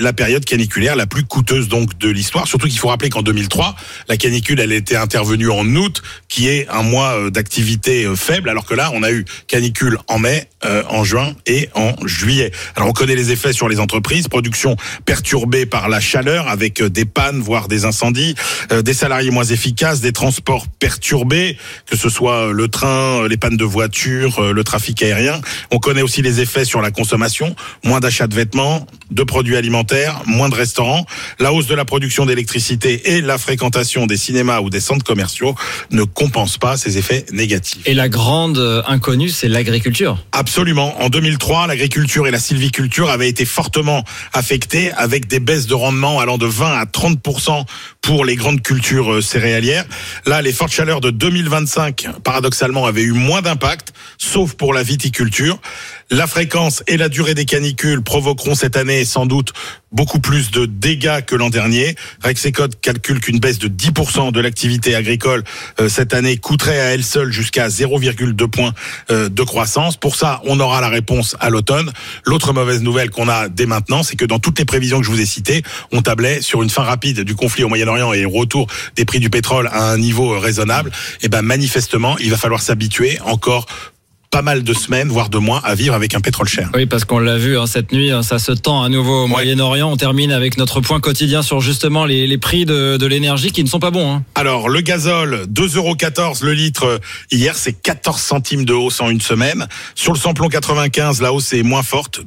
la période caniculaire la plus coûteuse donc de l'histoire. Surtout qu'il faut rappeler qu'en 2003, la canicule, elle était intervenue en août, qui est un mois d'activité faible, alors que là, on a eu canicule en mai, en juin et en juillet. Alors on connaît les effets sur les entreprises, production perturbée par la chaleur avec des pannes, voire des incendies, des salariés moins efficaces, des transports perturbés, que ce soit le train, les pannes de voitures, le trafic aérien. On connaît aussi les effets sur la consommation, moins d'achats de vêtements, de produits alimentaires, moins de restaurants. La hausse de la production d'électricité et la fréquentation des cinémas ou des centres commerciaux ne compensent pas ces effets négatifs. Et la grande inconnue, c'est l'agriculture. Absolument. En 2003, l'agriculture et la sylviculture avaient été fortement affectées avec des baisses de rendement allant de 20 à 30% pour les grandes cultures céréalières. Là, les fortes chaleurs de 2025, paradoxalement, avaient eu moins d'impact, sauf pour la viticulture. La fréquence et la durée des canicules provoqueront cette année sans doute beaucoup plus de dégâts que l'an dernier. Rexecode calcule qu'une baisse de 10% de l'activité agricole cette année coûterait à elle seule jusqu'à 0,2 points de croissance. Pour ça, on aura la réponse à l'automne. L'autre mauvaise nouvelle qu'on a dès maintenant, c'est que dans toutes les prévisions que je vous ai citées, on tablait sur une fin rapide du conflit au Moyen-Orient et le retour des prix du pétrole à un niveau raisonnable. Et ben manifestement, il va falloir s'habituer encore pas mal de semaines, voire de mois, à vivre avec un pétrole cher. Oui, parce qu'on l'a vu cette nuit, ça se tend à nouveau au Moyen-Orient. On termine avec notre point quotidien sur justement les prix de l'énergie qui ne sont pas bons. Alors, le gazole, 2,14 € le litre hier, c'est 14 centimes de hausse en une semaine. Sur le samplon 95, la hausse est moins forte,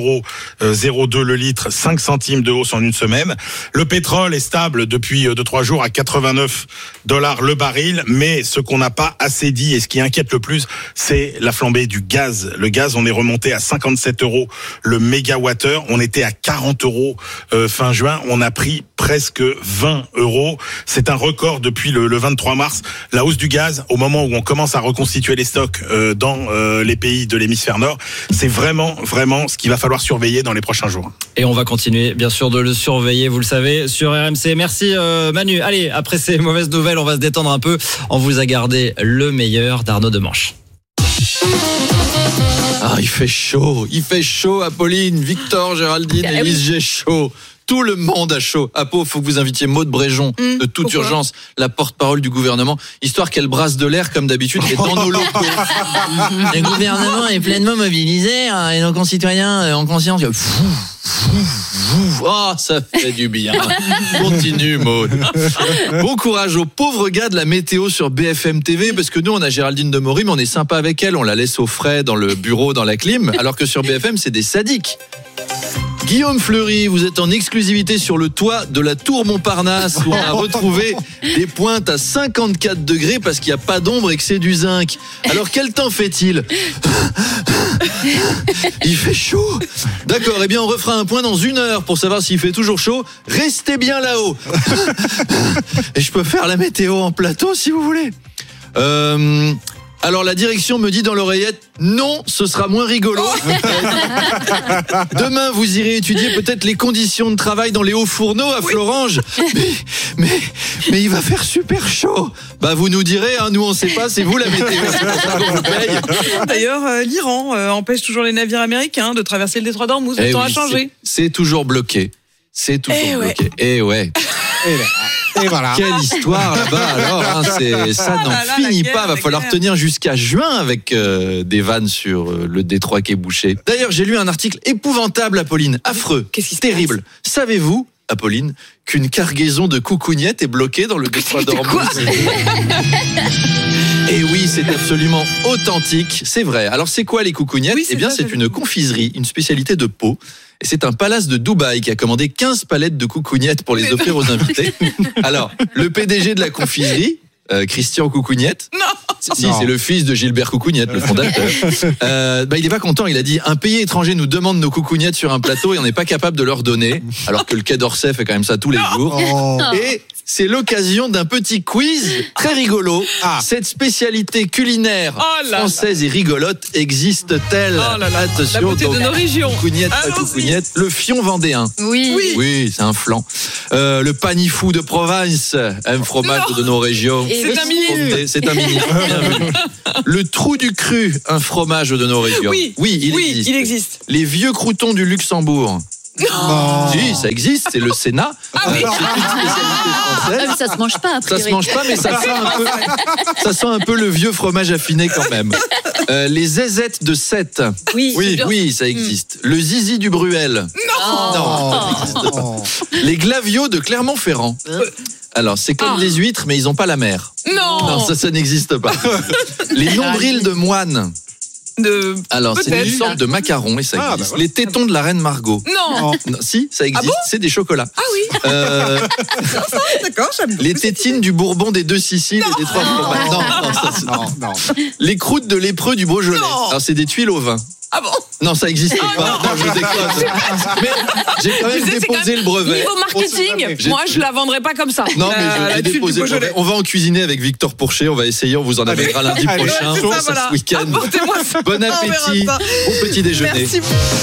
2,02 € le litre, 5 centimes de hausse en une semaine. Le pétrole est stable depuis 2-3 jours à $89 le baril, mais ce qu'on n'a pas assez dit et ce qui inquiète le plus, c'est la flambée du gaz. Le gaz, on est remonté à 57 € le mégawattheure. On était à 40 € fin juin. On a pris presque 20 €. C'est un record depuis le 23 mars. La hausse du gaz, au moment où on commence à reconstituer les stocks dans les pays de l'hémisphère nord, c'est vraiment ce qu'il va falloir surveiller dans les prochains jours. Et on va continuer, bien sûr, de le surveiller, vous le savez, sur RMC. Merci Manu. Allez, après ces mauvaises nouvelles, on va se détendre un peu. On vous a gardé le meilleur d'Arnaud Demanche. Ah, il fait chaud, Apolline, Victor, Géraldine, Élise, j'ai chaud. Tout le monde a chaud. Apo, faut que vous invitiez Maude Bréjon de toute urgence, la porte-parole du gouvernement, histoire qu'elle brasse de l'air comme d'habitude qui est dans nos locaux. Le gouvernement est pleinement mobilisé et nos concitoyens ont conscience que... Oh, ça fait du bien. Continue, Maude. Bon courage aux pauvres gars de la météo sur BFM TV, parce que nous, on a Géraldine Demory, mais on est sympa avec elle. On la laisse au frais dans le bureau, dans la clim, alors que sur BFM, c'est des sadiques. Guillaume Fleury, vous êtes en exclusivité sur le toit de la tour Montparnasse où on a retrouvé des pointes à 54 degrés parce qu'il n'y a pas d'ombre et que c'est du zinc. Alors quel temps fait-il ? Il fait chaud. D'accord, eh bien on refera un point dans 1 heure pour savoir s'il fait toujours chaud. Restez bien là-haut. Et je peux faire la météo en plateau si vous voulez. Alors la direction me dit dans l'oreillette, non, ce sera moins rigolo. Demain, vous irez étudier peut-être les conditions de travail dans les hauts fourneaux à Florange. Mais il va faire super chaud. Bah vous nous direz, nous on sait pas, c'est vous la météo, c'est pour ça qu'on vous paye. D'ailleurs, l'Iran empêche toujours les navires américains de traverser le détroit d'Ormuz. Le temps a changé. C'est toujours bloqué. C'est toujours bloqué. Et voilà. Quelle histoire là-bas alors, ça n'en finit pas, va falloir tenir jusqu'à juin avec des vannes sur le détroit qui est bouché. D'ailleurs, j'ai lu un article épouvantable, Apolline, affreux, terrible. Savez-vous, Apolline, qu'une cargaison de coucougnettes est bloquée dans le détroit d'Ormuz? Et oui, c'est absolument authentique, c'est vrai. Alors c'est quoi les coucougnettes ? Eh bien, c'est une confiserie, une spécialité de Pau. Et c'est un palace de Dubaï qui a commandé 15 palettes de coucougnettes pour les offrir aux invités. Alors, le PDG de la confiserie, Christian Coucougnette. C'est le fils de Gilbert Coucougnette, le fondateur. Il est pas content. Il a dit, un pays étranger nous demande nos coucougnettes sur un plateau et on n'est pas capable de leur donner. Alors que le Quai d'Orsay fait quand même ça tous les jours. Et c'est l'occasion d'un petit quiz très rigolo. Cette spécialité culinaire française et rigolote existe-t-elle ? Attention, la beauté de nos régions. Coucougnette, le fion vendéen. Oui, c'est un flan. Le panifou de Provence, un fromage de nos régions. C'est un mini. Le trou du cru, un fromage de nos régions. Oui, il existe. Les vieux croûtons du Luxembourg. Si, ça existe, c'est le Sénat. C'est une spécialité française. Ça se mange pas, a Ça priori. se mange pas, mais ça sent un peu le vieux fromage affiné quand même. Les zézettes de Sète. Oui, ça existe. Le zizi du Bruel. Non, ça n'existe pas. Les glavios de Clermont-Ferrand. Alors, c'est comme les huîtres, mais ils n'ont pas la mer. Non, ça n'existe pas. Les nombrils de moine. Alors, c'est une sorte de macaron et ça existe. Les tétons de la reine Margot. Non. Si, ça existe, c'est des chocolats. Ah oui. D'accord, j'aime. Les tétines du Bourbon des deux Siciles et des trois fromages. Non. Les croûtes de lépreux du Beaujolais. Alors, c'est des tuiles au vin. Ah bon? Non, ça n'existe pas. Non, je déconne. Mais j'ai quand même déposé le brevet. Niveau marketing, moi je la vendrai pas comme ça. Non, mais j'ai déposé le brevet. On va en cuisiner avec Victor Pourchet. On va essayer. On vous en amènera lundi prochain. Ça, ce week-end. Apportez-moi ça. Bon appétit. Bon petit déjeuner. Merci.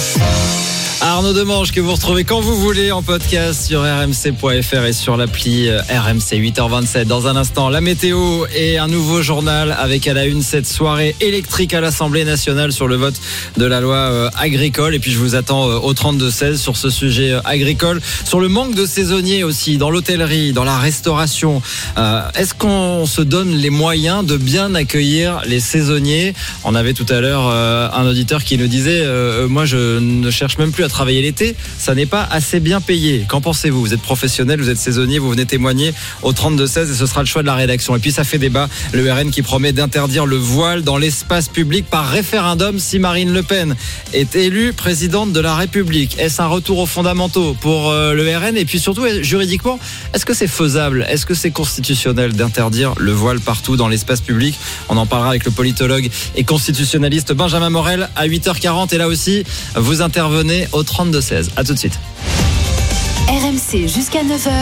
Arnaud Demange que vous retrouvez quand vous voulez en podcast sur rmc.fr et sur l'appli RMC. 8h27. Dans un instant, la météo et un nouveau journal avec à la une cette soirée électrique à l'Assemblée nationale sur le vote de la loi agricole. Et puis je vous attends au 32-16 sur ce sujet agricole, sur le manque de saisonniers aussi dans l'hôtellerie, dans la restauration. Est-ce qu'on se donne les moyens de bien accueillir les saisonniers? On avait tout à l'heure un auditeur qui nous disait moi je ne cherche même plus à travailler l'été, ça n'est pas assez bien payé. Qu'en pensez-vous? Vous êtes professionnel, vous êtes saisonnier, vous venez témoigner au 32-16 et ce sera le choix de la rédaction. Et puis ça fait débat, le RN qui promet d'interdire le voile dans l'espace public par référendum si Marine Le Pen est élue présidente de la République. Est-ce un retour aux fondamentaux pour le RN? Et puis surtout, juridiquement, est-ce que c'est faisable? Est-ce que c'est constitutionnel d'interdire le voile partout dans l'espace public? On en parlera avec le politologue et constitutionnaliste Benjamin Morel à 8h40. Et là aussi, vous intervenez au 32-16. À tout de suite. RMC jusqu'à 9h.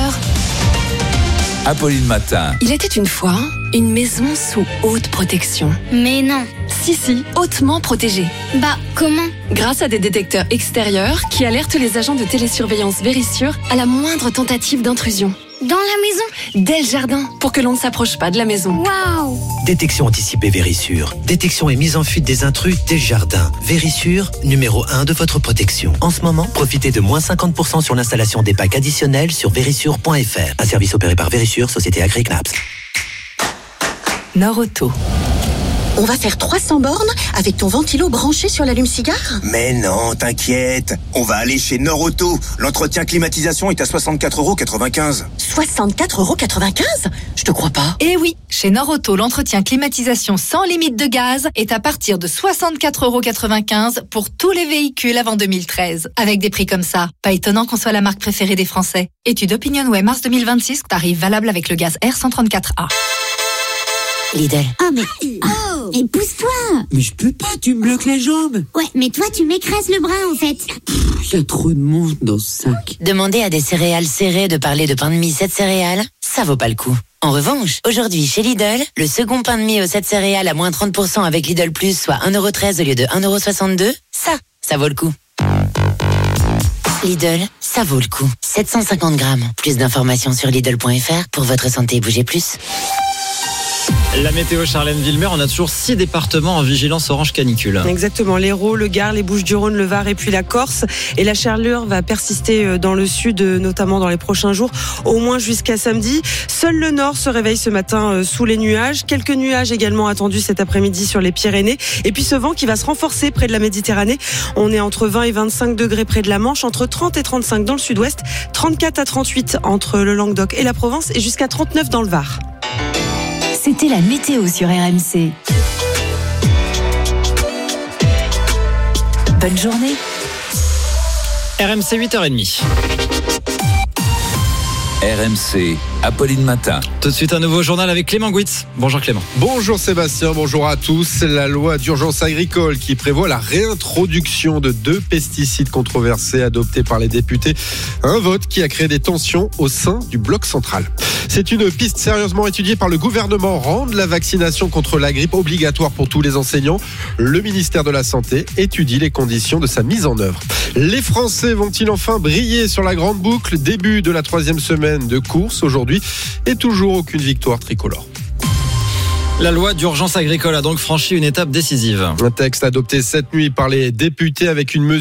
Apolline Matin. Il était une fois une maison sous haute protection. Mais non. Si, hautement protégée. Bah, comment? Grâce à des détecteurs extérieurs qui alertent les agents de télésurveillance Vérissure à la moindre tentative d'intrusion. Dans la maison? Dès le jardin, pour que l'on ne s'approche pas de la maison. Waouh! Détection anticipée Vérissure. Détection et mise en fuite des intrus dès le jardin. Vérissure, numéro 1 de votre protection. En ce moment, profitez de moins 50% sur l'installation des packs additionnels sur vérissure.fr. Un service opéré par Vérissure, société Agri-Knaps. Norauto. On va faire 300 bornes avec ton ventilo branché sur l'allume-cigare? Mais non, t'inquiète. On va aller chez Norauto. L'entretien climatisation est à 64,95 €. 64,95 €? Je te crois pas. Eh oui, chez Norauto, l'entretien climatisation sans limite de gaz est à partir de 64,95 € pour tous les véhicules avant 2013. Avec des prix comme ça, pas étonnant qu'on soit la marque préférée des Français. Étude OpinionWay mars 2026, tarif valable avec le gaz R134A. Lidl. Oh, mais... Oh! Et pousse-toi! Mais je peux pas, tu me bloques les jambes. Ouais, mais toi, tu m'écrases le bras, en fait. Il y a trop de monde dans ce sac. Demander à des céréales serrées de parler de pain de mie 7 céréales, ça vaut pas le coup. En revanche, aujourd'hui, chez Lidl, le second pain de mie aux 7 céréales à moins 30% avec Lidl Plus, soit 1,13 € au lieu de 1,62 €, ça vaut le coup. Lidl, ça vaut le coup. 750 grammes. Plus d'informations sur Lidl.fr. Pour votre santé, bougez plus. La météo Charlène Villemer, on a toujours 6 départements en vigilance orange canicule. Exactement, l'Hérault, le Gard, les Bouches-du-Rhône, le Var et puis la Corse. Et la chaleur va persister dans le sud, notamment dans les prochains jours, au moins jusqu'à samedi. Seul le nord se réveille ce matin sous les nuages. Quelques nuages également attendus cet après-midi sur les Pyrénées. Et puis ce vent qui va se renforcer près de la Méditerranée. On est entre 20 et 25 degrés près de la Manche, entre 30 et 35 dans le sud-ouest, 34 à 38 entre le Languedoc et la Provence et jusqu'à 39 dans le Var. C'était la météo sur RMC. Bonne journée. RMC 8h30. RMC, Apolline Matin. Tout de suite un nouveau journal avec Clément Gouitz. Bonjour Clément. Bonjour Sébastien, bonjour à tous. La loi d'urgence agricole qui prévoit la réintroduction de 2 pesticides controversés adoptés par les députés. Un vote qui a créé des tensions au sein du bloc central. C'est une piste sérieusement étudiée par le gouvernement. Rendre la vaccination contre la grippe obligatoire pour tous les enseignants. Le ministère de la Santé étudie les conditions de sa mise en œuvre. Les Français vont-ils enfin briller sur la grande boucle? Début de la 3e semaine de course aujourd'hui et toujours aucune victoire tricolore. La loi d'urgence agricole a donc franchi une étape décisive. Un texte adopté cette nuit par les députés avec une mesure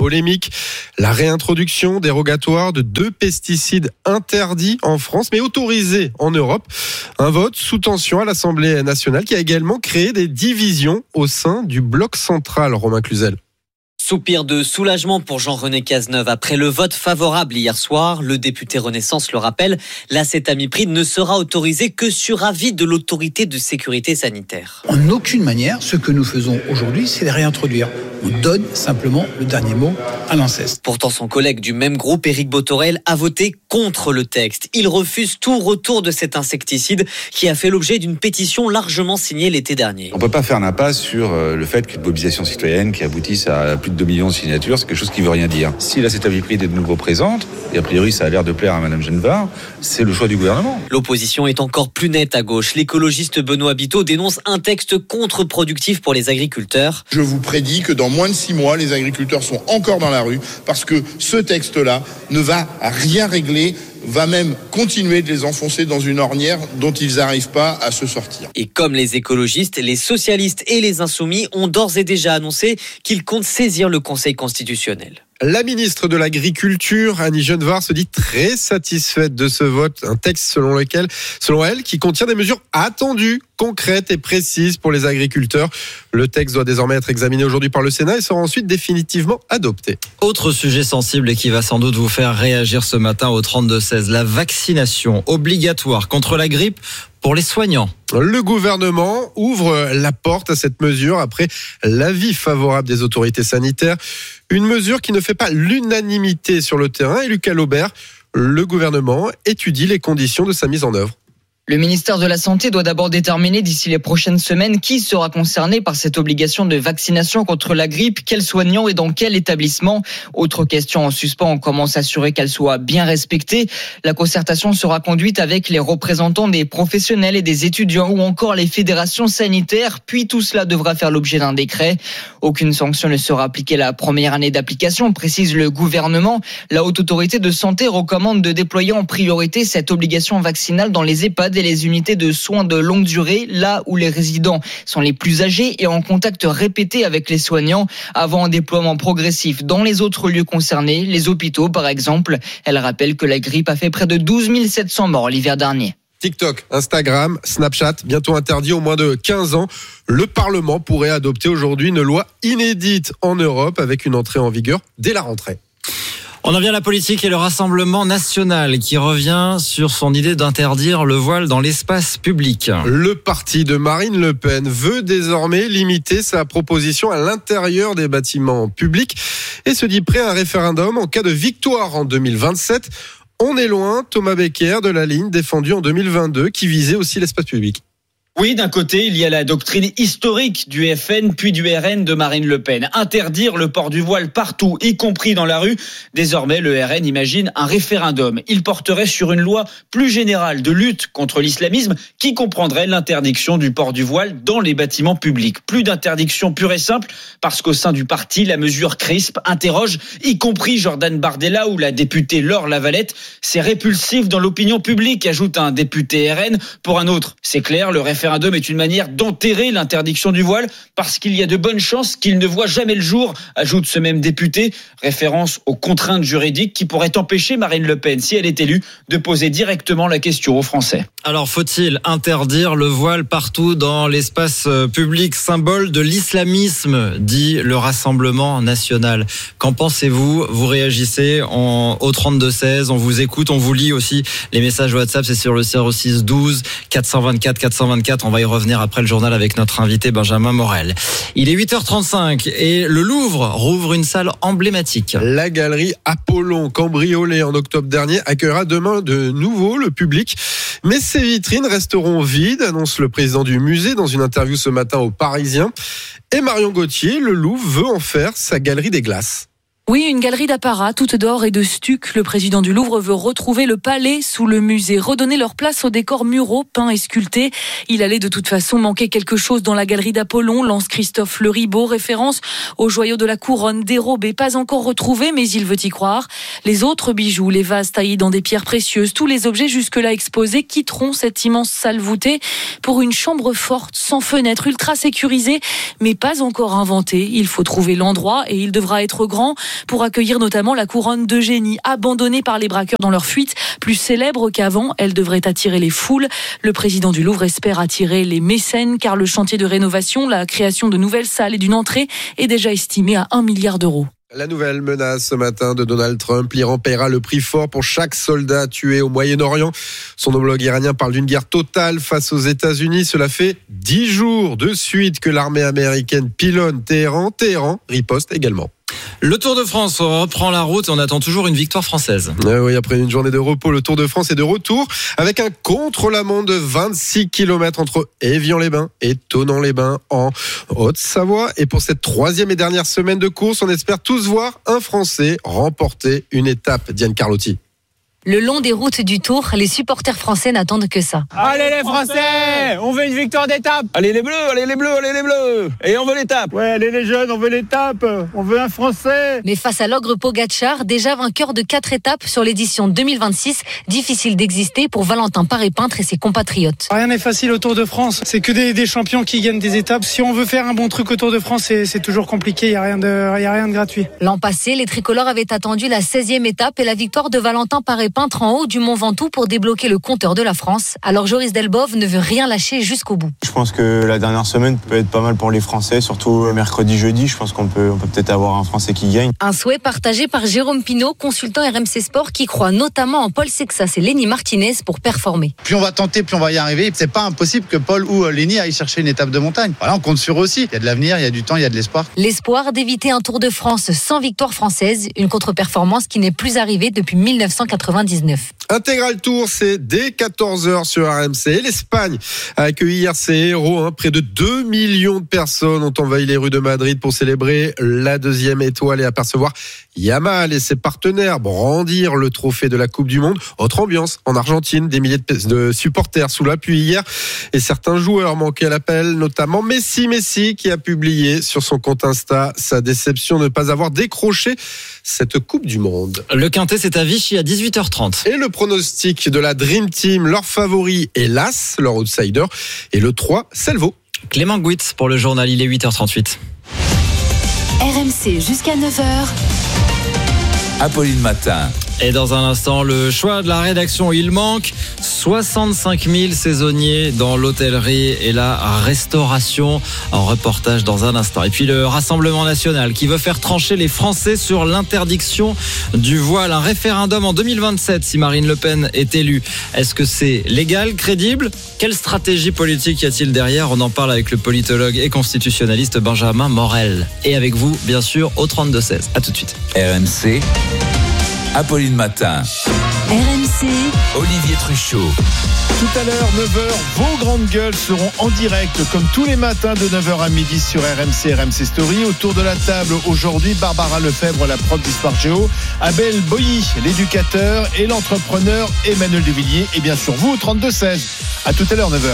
polémique. La réintroduction dérogatoire de 2 pesticides interdits en France, mais autorisés en Europe. Un vote sous tension à l'Assemblée nationale qui a également créé des divisions au sein du bloc central, Romain Cluzel. Soupir de soulagement pour Jean-René Cazeneuve. Après le vote favorable hier soir, le député Renaissance le rappelle, l'acétamipride ne sera autorisé que sur avis de l'autorité de sécurité sanitaire. En aucune manière, ce que nous faisons aujourd'hui, c'est de réintroduire. On donne simplement le dernier mot à l'ANSES. Pourtant, son collègue du même groupe, Éric Botorel, a voté contre le texte. Il refuse tout retour de cet insecticide qui a fait l'objet d'une pétition largement signée l'été dernier. On ne peut pas faire l'impasse sur le fait qu'une mobilisation citoyenne qui aboutisse à plus de 2 millions de signatures, c'est quelque chose qui ne veut rien dire. Si l'acétamipride est de nouveau présente, et a priori ça a l'air de plaire à Madame Genevard, c'est le choix du gouvernement. L'opposition est encore plus nette à gauche. L'écologiste Benoît Biteau dénonce un texte contre-productif pour les agriculteurs. Je vous prédis que dans moins de 6 mois, les agriculteurs sont encore dans la rue parce que ce texte-là ne va rien régler, va même continuer de les enfoncer dans une ornière dont ils n'arrivent pas à se sortir. Et comme les écologistes, les socialistes et les insoumis ont d'ores et déjà annoncé qu'ils comptent saisir le Conseil constitutionnel. La ministre de l'Agriculture, Annie Genevard, se dit très satisfaite de ce vote. Un texte selon elle, qui contient des mesures attendues, concrètes et précises pour les agriculteurs. Le texte doit désormais être examiné aujourd'hui par le Sénat et sera ensuite définitivement adopté. Autre sujet sensible et qui va sans doute vous faire réagir ce matin au 32-16, la vaccination obligatoire contre la grippe pour les soignants. Le gouvernement ouvre la porte à cette mesure après l'avis favorable des autorités sanitaires. Une mesure qui ne fait pas l'unanimité sur le terrain. Et Lucas Laubert, le gouvernement étudie les conditions de sa mise en œuvre. Le ministère de la Santé doit d'abord déterminer d'ici les prochaines semaines qui sera concerné par cette obligation de vaccination contre la grippe, quels soignants et dans quel établissement. Autre question en suspens, comment s'assurer qu'elle soit bien respectée. La concertation sera conduite avec les représentants des professionnels et des étudiants ou encore les fédérations sanitaires, puis tout cela devra faire l'objet d'un décret. Aucune sanction ne sera appliquée la première année d'application, précise le gouvernement. La Haute Autorité de Santé recommande de déployer en priorité cette obligation vaccinale dans les EHPAD et les unités de soins de longue durée, là où les résidents sont les plus âgés et en contact répété avec les soignants, avant un déploiement progressif dans les autres lieux concernés, les hôpitaux par exemple. Elle rappelle que la grippe a fait près de 12 700 morts l'hiver dernier. TikTok, Instagram, Snapchat, bientôt interdits aux moins de 15 ans. Le Parlement pourrait adopter aujourd'hui une loi inédite en Europe avec une entrée en vigueur dès la rentrée. On en vient à la politique et le Rassemblement national qui revient sur son idée d'interdire le voile dans l'espace public. Le parti de Marine Le Pen veut désormais limiter sa proposition à l'intérieur des bâtiments publics et se dit prêt à un référendum en cas de victoire en 2027. On est loin, Thomas Becker, de la ligne défendue en 2022 qui visait aussi l'espace public. Oui, d'un côté, il y a la doctrine historique du FN puis du RN de Marine Le Pen. Interdire le port du voile partout, y compris dans la rue. Désormais, le RN imagine un référendum. Il porterait sur une loi plus générale de lutte contre l'islamisme qui comprendrait l'interdiction du port du voile dans les bâtiments publics. Plus d'interdiction pure et simple parce qu'au sein du parti, la mesure crispe, interroge, y compris Jordan Bardella ou la députée Laure Lavalette. C'est répulsif dans l'opinion publique, ajoute un député RN. Pour un autre, c'est clair, le référendum est une manière d'enterrer l'interdiction du voile parce qu'il y a de bonnes chances qu'il ne voit jamais le jour, ajoute ce même député. Référence aux contraintes juridiques qui pourraient empêcher Marine Le Pen, si elle est élue, de poser directement la question aux Français. Alors, faut-il interdire le voile partout dans l'espace public, symbole de l'islamisme, dit le Rassemblement national. Qu'en pensez-vous ? Vous réagissez au 32-16, on vous écoute, on vous lit aussi les messages WhatsApp, c'est sur le 06 12 424 424. On va y revenir après le journal avec notre invité Benjamin Morel. Il est 8h35 et le Louvre rouvre une salle emblématique. La galerie Apollon, cambriolée en octobre dernier, accueillera demain de nouveau le public. Mais ces vitrines resteront vides, annonce le président du musée dans une interview ce matin aux Parisiens. Et Marion Gauthier, le Louvre veut en faire sa galerie des glaces. Oui, une galerie d'apparat, toute d'or et de stuc. Le président du Louvre veut retrouver le palais sous le musée, redonner leur place aux décors muraux, peints et sculptés. Il allait de toute façon manquer quelque chose dans la galerie d'Apollon, lance Christophe Le Ribaud, référence aux joyaux de la couronne dérobés, pas encore retrouvés, mais il veut y croire. Les autres bijoux, les vases taillés dans des pierres précieuses, tous les objets jusque-là exposés quitteront cette immense salle voûtée pour une chambre forte, sans fenêtre, ultra sécurisée, mais pas encore inventée. Il faut trouver l'endroit et il devra être grand. pour accueillir notamment la couronne d'Eugénie, abandonnée par les braqueurs dans leur fuite. Plus célèbre qu'avant, elle devrait attirer les foules. Le président du Louvre espère attirer les mécènes car le chantier de rénovation, la création de nouvelles salles et d'une entrée est déjà estimé à 1 milliard d'euros. La nouvelle menace ce matin de Donald Trump, l'Iran paiera le prix fort pour chaque soldat tué au Moyen-Orient. Son homologue iranien parle d'une guerre totale face aux États-Unis. Cela fait 10 jours de suite que l'armée américaine pilonne Téhéran. Téhéran riposte également. Le Tour de France reprend la route et on attend toujours une victoire française. Oui, après une journée de repos, le Tour de France est de retour avec un contre-la-montre de 26 km entre Évian-les-Bains et Thonon-les-Bains en Haute-Savoie. Et pour cette 3e et dernière semaine de course, on espère tous voir un Français remporter une étape. Diane Carlotti. Le long des routes du Tour, les supporters français n'attendent que ça. Allez les Français, on veut une victoire d'étape. Allez les Bleus, allez les Bleus, allez les Bleus. Et on veut l'étape. Ouais, allez les jeunes, on veut l'étape. On veut un Français. Mais face à l'ogre Pogačar, déjà vainqueur de 4 étapes sur l'édition 2026, difficile d'exister pour Valentin Paré-Peintre et ses compatriotes. Rien n'est facile au Tour de France. C'est que des champions qui gagnent des étapes. Si on veut faire un bon truc au Tour de France, c'est toujours compliqué. Il y a rien de gratuit. L'an passé, les tricolores avaient attendu la 16e étape et la victoire de Valentin Paré-Peintre en haut du Mont Ventoux pour débloquer le compteur de la France. Alors Joris Delbove ne veut rien lâcher jusqu'au bout. Je pense que la dernière semaine peut être pas mal pour les Français, surtout mercredi, jeudi. Je pense qu'on peut peut-être avoir un Français qui gagne. Un souhait partagé par Jérôme Pinault, consultant RMC Sport, qui croit notamment en Paul Sexas et Lenny Martinez pour performer. Plus on va tenter, plus on va y arriver. C'est pas impossible que Paul ou Lenny aillent chercher une étape de montagne. Voilà, on compte sur eux aussi. Il y a de l'avenir, il y a du temps, il y a de l'espoir. L'espoir d'éviter un Tour de France sans victoire française, une contre-performance qui n'est plus arrivée depuis 1999. Intégral Tour, c'est dès 14h sur RMC. L'Espagne a accueilli hier ses héros. Près de 2 millions de personnes ont envahi les rues de Madrid pour célébrer la 2e étoile et apercevoir Yamal et ses partenaires brandir le trophée de la Coupe du Monde. Autre ambiance en Argentine, des milliers de supporters sous la pluie hier et certains joueurs manquaient à l'appel, notamment Messi qui a publié sur son compte Insta sa déception de ne pas avoir décroché cette Coupe du Monde. Le Quintet, c'est à Vichy à 18h30. Et le pronostic de la Dream Team, leur favori est l'As, leur outsider, et le 3, Selvo. Clément Gouitz pour le journal, il est 8h38. RMC jusqu'à 9h. Apolline Matin. Et dans un instant, le choix de la rédaction, il manque 65 000 saisonniers dans l'hôtellerie et la restauration. Un reportage dans un instant. Et puis le Rassemblement national qui veut faire trancher les Français sur l'interdiction du voile. Un référendum en 2027 si Marine Le Pen est élue. Est-ce que c'est légal, crédible ? Quelle stratégie politique y a-t-il derrière ? On en parle avec le politologue et constitutionnaliste Benjamin Morel. Et avec vous, bien sûr, au 32-16. À tout de suite. RMC. Apolline Matin. RMC. Olivier Truchot. Tout à l'heure, 9h, vos grandes gueules seront en direct comme tous les matins de 9h à midi sur RMC, RMC Story. Autour de la table aujourd'hui, Barbara Lefebvre, la prof d'histoire géo, Abel Boilly, l'éducateur et l'entrepreneur Emmanuel Devilliers. Et bien sûr, vous au 32-16. À tout à l'heure, 9h.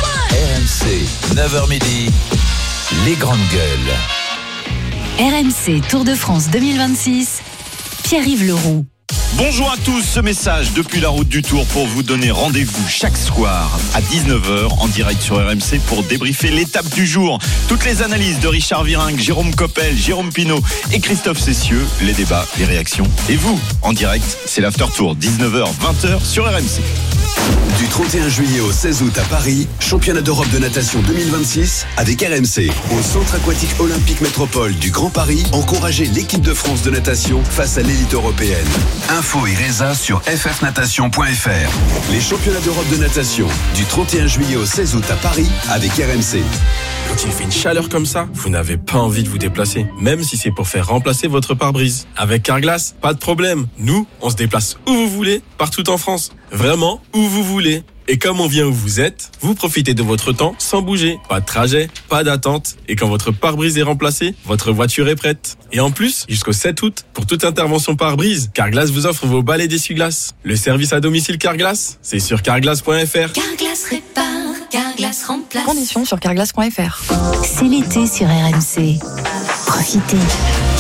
RMC, 9h midi, les grandes gueules. RMC Tour de France 2026. Pierre-Yves Leroux. Bonjour à tous, ce message depuis la route du Tour pour vous donner rendez-vous chaque soir à 19h en direct sur RMC pour débriefer l'étape du jour. Toutes les analyses de Richard Virenque, Jérôme Coppel, Jérôme Pinault et Christophe Cessieux, les débats, les réactions. Et vous, en direct, c'est l'After Tour, 19h, 20h sur RMC. Du 31 juillet au 16 août à Paris, championnat d'Europe de natation 2026 avec RMC. Au centre aquatique olympique métropole du Grand Paris, encouragez l'équipe de France de natation face à l'élite européenne. Info et résa sur ffnatation.fr. Les championnats d'Europe de natation du 31 juillet au 16 août à Paris avec RMC. Quand il fait une chaleur comme ça, vous n'avez pas envie de vous déplacer, même si c'est pour faire remplacer votre pare-brise. Avec Carglass, pas de problème. Nous, on se déplace où vous voulez, partout en France. Vraiment, où vous voulez. Et comme on vient où vous êtes, vous profitez de votre temps sans bouger. Pas de trajet, pas d'attente. Et quand votre pare-brise est remplacé, votre voiture est prête. Et en plus, jusqu'au 7 août, pour toute intervention pare-brise, Carglass vous offre vos balais d'essuie-glace. Le service à domicile Carglass, c'est sur carglass.fr. Carglass répare, Carglass remplace. Conditions sur carglass.fr. C'est l'été sur RMC. Profitez.